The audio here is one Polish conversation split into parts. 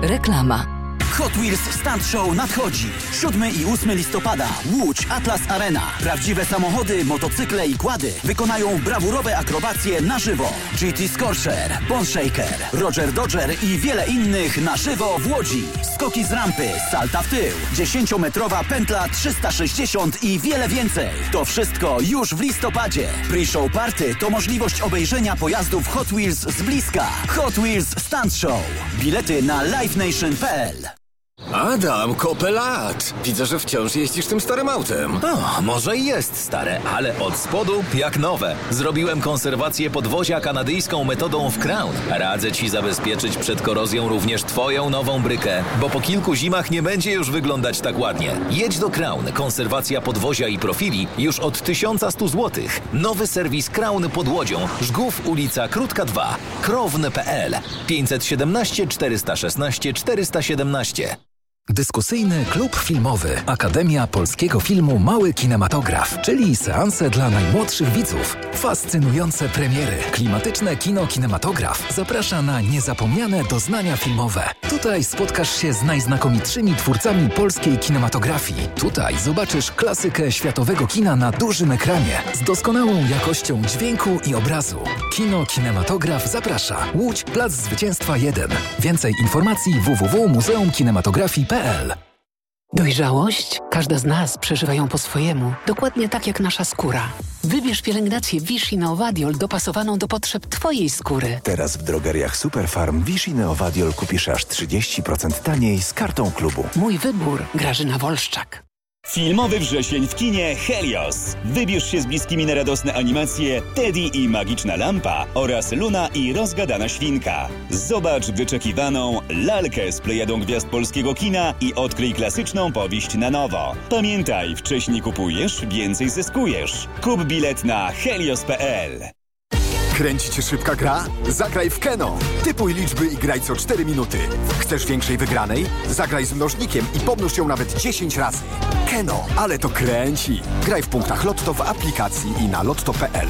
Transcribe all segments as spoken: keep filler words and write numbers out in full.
Reklama. Hot Wheels Stunt Show nadchodzi. siódmego i ósmego listopada. Łódź, Atlas Arena. Prawdziwe samochody, motocykle i quady wykonają brawurowe akrobacje na żywo. G T Scorcher, Bone Shaker, Roger Dodger i wiele innych na żywo w Łodzi. Skoki z rampy, salta w tył, dziesięciometrowa pętla trzysta sześćdziesiąt i wiele więcej. To wszystko już w listopadzie. Pre-show party to możliwość obejrzenia pojazdów Hot Wheels z bliska. Hot Wheels Stunt Show. Bilety na live nation kropka p l. Adam, kopę lat. Widzę, że wciąż jeździsz tym starym autem. O, może i jest stare, ale od spodu jak nowe. Zrobiłem konserwację podwozia kanadyjską metodą w Crown. Radzę Ci zabezpieczyć przed korozją również Twoją nową brykę, bo po kilku zimach nie będzie już wyglądać tak ładnie. Jedź do Crown. Konserwacja podwozia i profili już od tysiąc sto złotych. Nowy serwis Crown pod Łodzią. Żgów, ulica Krótka dwa. krowne kropka p l. pięćset siedemnaście czterysta szesnaście czterysta siedemnaście. Dyskusyjny klub filmowy Akademia Polskiego Filmu Mały Kinematograf, czyli seanse dla najmłodszych widzów. Fascynujące premiery. Klimatyczne kino kinematograf zaprasza na niezapomniane doznania filmowe. Tutaj spotkasz się z najznakomitszymi twórcami polskiej kinematografii. Tutaj zobaczysz klasykę światowego kina na dużym ekranie z doskonałą jakością dźwięku i obrazu. Kino Kinematograf zaprasza. Łódź, Plac Zwycięstwa jeden. Więcej informacji w w w kropka muzeum kinematografii kropka p l. Dojrzałość? Każda z nas przeżywa ją po swojemu, dokładnie tak jak nasza skóra. Wybierz pielęgnację Vichy Neovadiol dopasowaną do potrzeb Twojej skóry. Teraz w drogeriach Superfarm Vichy Neovadiol kupisz aż trzydzieści procent taniej z kartą klubu. Mój wybór. Grażyna Wolszczak. Filmowy wrzesień w kinie Helios. Wybierz się z bliskimi na radosne animacje Teddy i Magiczna Lampa oraz Luna i Rozgadana Świnka. Zobacz wyczekiwaną lalkę z plejadą gwiazd polskiego kina i odkryj klasyczną powieść na nowo. Pamiętaj, wcześniej kupujesz, więcej zyskujesz. Kup bilet na helios kropka p l. Kręci cię szybka gra? Zagraj w Keno. Typuj liczby i graj co cztery minuty. Chcesz większej wygranej? Zagraj z mnożnikiem i pomnóż ją nawet dziesięć razy. Keno, ale to kręci. Graj w punktach Lotto w aplikacji i na lotto kropka p l.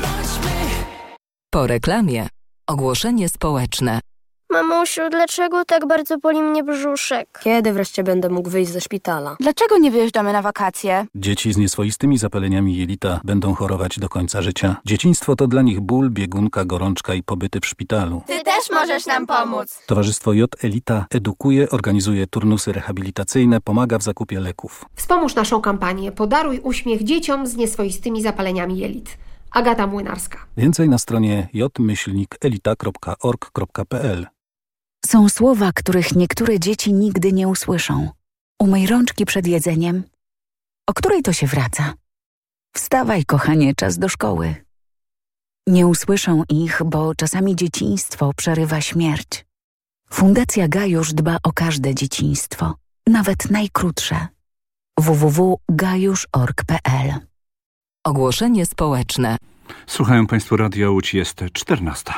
Po reklamie. Ogłoszenie społeczne. Mamusiu, dlaczego tak bardzo boli mnie brzuszek? Kiedy wreszcie będę mógł wyjść ze szpitala? Dlaczego nie wyjeżdżamy na wakacje? Dzieci z nieswoistymi zapaleniami jelita będą chorować do końca życia. Dzieciństwo to dla nich ból, biegunka, gorączka i pobyty w szpitalu. Ty też możesz nam pomóc. Towarzystwo J Elita edukuje, organizuje turnusy rehabilitacyjne, pomaga w zakupie leków. Wspomóż naszą kampanię. Podaruj uśmiech dzieciom z nieswoistymi zapaleniami jelit. Agata Młynarska. Więcej na stronie j myślnik elita kropka org kropka p l. Są słowa, których niektóre dzieci nigdy nie usłyszą. Umyj rączki przed jedzeniem. O której to się wraca? Wstawaj, kochanie, czas do szkoły. Nie usłyszą ich, bo czasami dzieciństwo przerywa śmierć. Fundacja Gajusz dba o każde dzieciństwo, nawet najkrótsze. w w w kropka gajusz kropka org kropka p l. Ogłoszenie społeczne. Słuchają Państwo Radia Łódź, jest czternasta.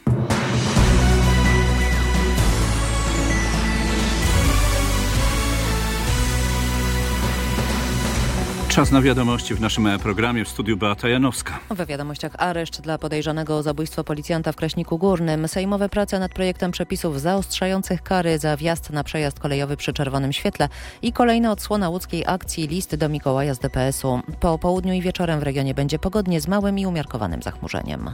Czas na wiadomości w naszym programie. W studiu Beata Janowska. We wiadomościach areszt dla podejrzanego o zabójstwo policjanta w Kraśniku Górnym. Sejmowe prace nad projektem przepisów zaostrzających kary za wjazd na przejazd kolejowy przy czerwonym świetle i kolejna odsłona łódzkiej akcji List do Mikołaja z D P S u. Po południu i wieczorem w regionie będzie pogodnie z małym i umiarkowanym zachmurzeniem.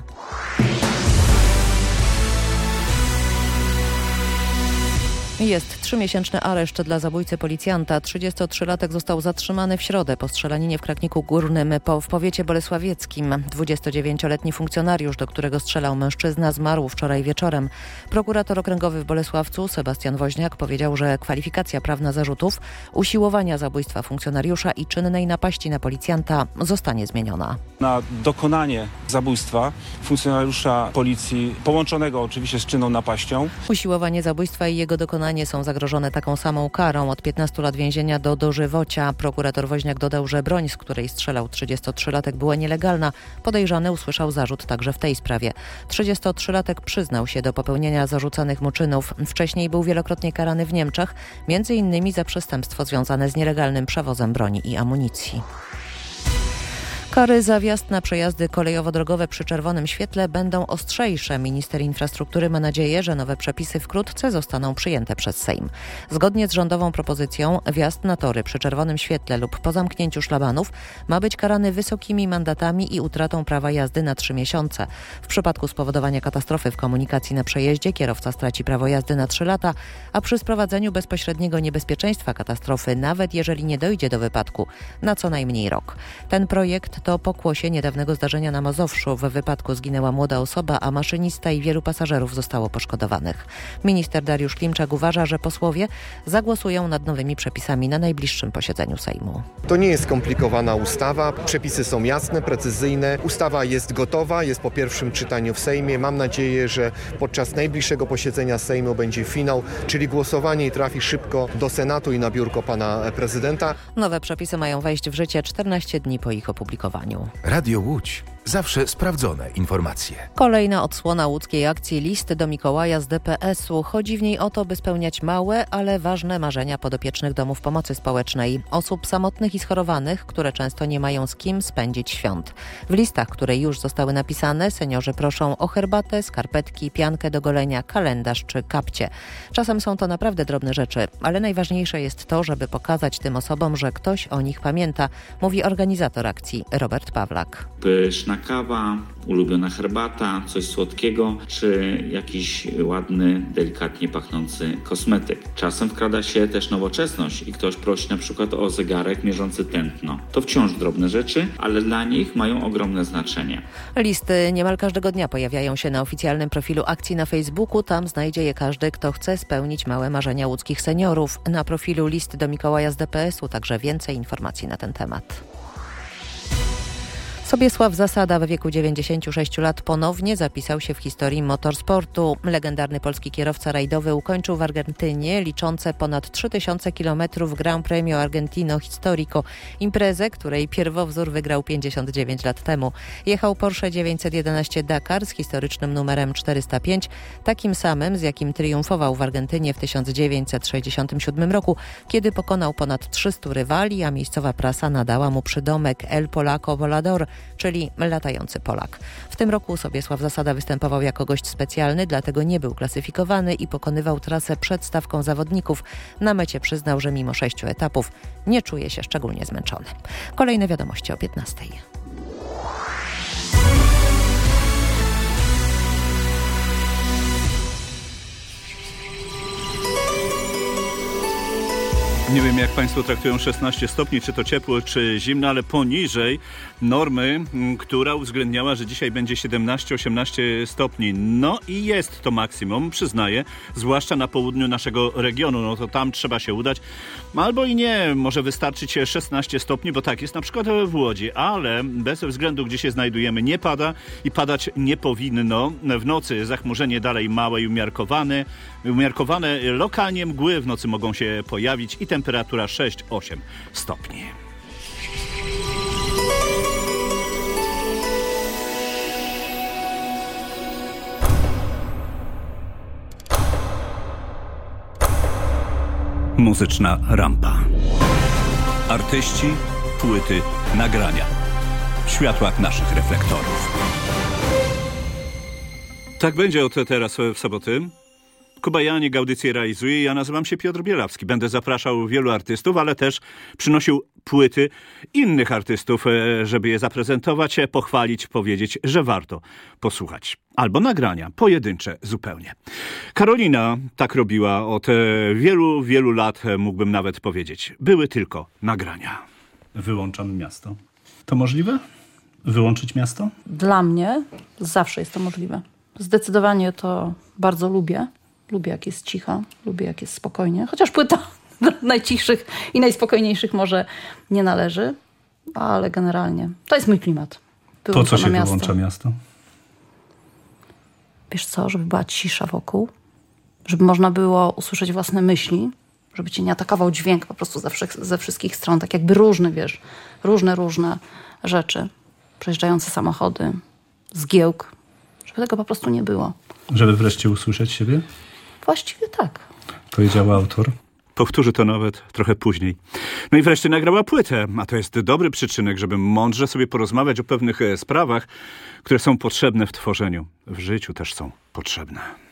Jest trzymiesięczny areszt dla zabójcy policjanta. trzydziestotrzylatek został zatrzymany w środę po strzelaninie w Kraśniku Górnym po, w powiecie bolesławieckim. dwudziestodziewięcioletni funkcjonariusz, do którego strzelał mężczyzna, zmarł wczoraj wieczorem. Prokurator okręgowy w Bolesławcu, Sebastian Woźniak, powiedział, że kwalifikacja prawna zarzutów usiłowania zabójstwa funkcjonariusza i czynnej napaści na policjanta zostanie zmieniona. Na dokonanie zabójstwa funkcjonariusza policji, połączonego oczywiście z czynną napaścią. Usiłowanie zabójstwa i jego dokonanie są zagrożone taką samą karą od piętnastu lat więzienia do dożywocia. Prokurator Woźniak dodał, że broń, z której strzelał trzydziestotrzylatek, była nielegalna. Podejrzany usłyszał zarzut także w tej sprawie. trzydziestotrzylatek przyznał się do popełnienia zarzucanych mu czynów. Wcześniej był wielokrotnie karany w Niemczech, między innymi za przestępstwo związane z nielegalnym przewozem broni i amunicji. Kary za wjazd na przejazdy kolejowo-drogowe przy czerwonym świetle będą ostrzejsze. Minister infrastruktury ma nadzieję, że nowe przepisy wkrótce zostaną przyjęte przez Sejm. Zgodnie z rządową propozycją wjazd na tory przy czerwonym świetle lub po zamknięciu szlabanów ma być karany wysokimi mandatami i utratą prawa jazdy na trzy miesiące. W przypadku spowodowania katastrofy w komunikacji na przejeździe kierowca straci prawo jazdy na trzy lata, a przy sprowadzeniu bezpośredniego niebezpieczeństwa katastrofy, nawet jeżeli nie dojdzie do wypadku, na co najmniej rok. Ten projekt to pokłosie niedawnego zdarzenia na Mazowszu. W wypadku zginęła młoda osoba, a maszynista i wielu pasażerów zostało poszkodowanych. Minister Dariusz Klimczak uważa, że posłowie zagłosują nad nowymi przepisami na najbliższym posiedzeniu Sejmu. To nie jest skomplikowana ustawa. Przepisy są jasne, precyzyjne. Ustawa jest gotowa, jest po pierwszym czytaniu w Sejmie. Mam nadzieję, że podczas najbliższego posiedzenia Sejmu będzie finał, czyli głosowanie i trafi szybko do Senatu i na biurko pana prezydenta. Nowe przepisy mają wejść w życie czternaście dni po ich opublikowaniu. Radio Łódź. Zawsze sprawdzone informacje. Kolejna odsłona łódzkiej akcji List do Mikołaja z D P S u. Chodzi w niej o to, by spełniać małe, ale ważne marzenia podopiecznych domów pomocy społecznej. Osób samotnych i schorowanych, które często nie mają z kim spędzić świąt. W listach, które już zostały napisane, seniorzy proszą o herbatę, skarpetki, piankę do golenia, kalendarz czy kapcie. Czasem są to naprawdę drobne rzeczy, ale najważniejsze jest to, żeby pokazać tym osobom, że ktoś o nich pamięta, mówi organizator akcji Robert Pawlak. Pyszna kawa, ulubiona herbata, coś słodkiego, czy jakiś ładny, delikatnie pachnący kosmetyk. Czasem wkrada się też nowoczesność i ktoś prosi na przykład o zegarek mierzący tętno. To wciąż drobne rzeczy, ale dla nich mają ogromne znaczenie. Listy niemal każdego dnia pojawiają się na oficjalnym profilu akcji na Facebooku. Tam znajdzie je każdy, kto chce spełnić małe marzenia łódzkich seniorów. Na profilu List do Mikołaja z D P S u także więcej informacji na ten temat. Sobiesław Zasada w wieku dziewięćdziesięciu sześciu lat ponownie zapisał się w historii motorsportu. Legendarny polski kierowca rajdowy ukończył w Argentynie liczące ponad trzy tysiące kilometrów Gran Premio Argentino Histórico, imprezę, której pierwowzór wygrał pięćdziesiąt dziewięć lat temu. Jechał Porsche dziewięćset jedenaście Dakar z historycznym numerem czterysta pięć, takim samym, z jakim triumfował w Argentynie w tysiąc dziewięćset sześćdziesiątym siódmym roku, kiedy pokonał ponad trzystu rywali, a miejscowa prasa nadała mu przydomek El Polaco Volador, czyli latający Polak. W tym roku Sobiesław Zasada występował jako gość specjalny, dlatego nie był klasyfikowany i pokonywał trasę przed stawką zawodników. Na mecie przyznał, że mimo sześciu etapów nie czuje się szczególnie zmęczony. Kolejne wiadomości o piętnastej. Nie wiem, jak Państwo traktują szesnaście stopni, czy to ciepło, czy zimno, ale poniżej normy, która uwzględniała, że dzisiaj będzie siedemnaście osiemnaście stopni. No i jest to maksimum, przyznaję, zwłaszcza na południu naszego regionu. No to tam trzeba się udać. Albo i nie, może wystarczyć szesnaście stopni, bo tak jest na przykład w Łodzi, ale bez względu, gdzie się znajdujemy, nie pada i padać nie powinno. W nocy zachmurzenie dalej małe i umiarkowane. Umiarkowane lokalnie mgły w nocy mogą się pojawić i temperatura sześć osiem stopni. Muzyczna rampa. Artyści, płyty, nagrania. W światłach naszych reflektorów. Tak będzie od teraz w soboty. Kuba Janik audycję realizuje. Ja nazywam się Piotr Bielawski. Będę zapraszał wielu artystów, ale też przynosił płyty innych artystów, żeby je zaprezentować, pochwalić, powiedzieć, że warto posłuchać. Albo nagrania, pojedyncze zupełnie. Karolina tak robiła od wielu, wielu lat, mógłbym nawet powiedzieć. Były tylko nagrania. Wyłączam miasto. To możliwe? Wyłączyć miasto? Dla mnie zawsze jest to możliwe. Zdecydowanie to bardzo lubię. Lubię, jak jest cicho, lubię, jak jest spokojnie. Chociaż płyta do najcichszych i najspokojniejszych może nie należy, ale generalnie to jest mój klimat. Po co się miasto. wyłącza miasto? Wiesz co, żeby była cisza wokół, żeby można było usłyszeć własne myśli, żeby cię nie atakował dźwięk po prostu ze, wszech, ze wszystkich stron, tak jakby różne, wiesz, różne, różne rzeczy. Przejeżdżające samochody, zgiełk, żeby tego po prostu nie było. Żeby wreszcie usłyszeć siebie? Właściwie tak. Powiedział autor. Powtórzy to nawet trochę później. No i wreszcie nagrała płytę, a to jest dobry przyczynek, żeby mądrze sobie porozmawiać o pewnych sprawach, które są potrzebne w tworzeniu. W życiu też są potrzebne.